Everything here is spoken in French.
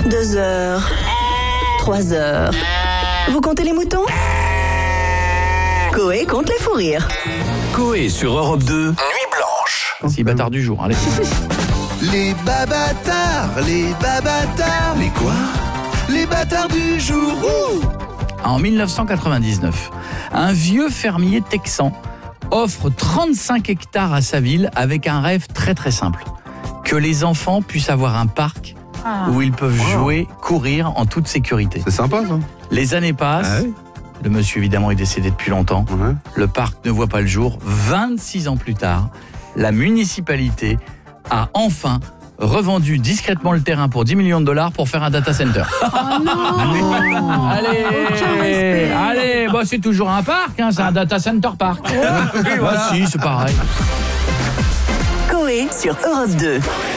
2 heures, 3 heures. Vous comptez les moutons? Coé compte les fous rires. Coé sur Europe 2, Nuit Blanche. 6 bâtards du jour, allez. Les babatards, les babatards. Les quoi? Les bâtards du jour. En 1999, un vieux fermier texan offre 35 hectares à sa ville avec un rêve très très simple. Que les enfants puissent avoir un parc où ils peuvent jouer, courir en toute sécurité. C'est sympa ça. Les années passent. Ah oui. Le monsieur évidemment est décédé depuis longtemps. Ouais. Le parc ne voit pas le jour. 26 ans plus tard, la municipalité a enfin revendu discrètement le terrain pour $10 millions pour faire un data center. Oh non. Allez, bah c'est toujours un parc, hein, c'est un data center park. Voilà. Si, c'est pareil. Coé sur Europe 2.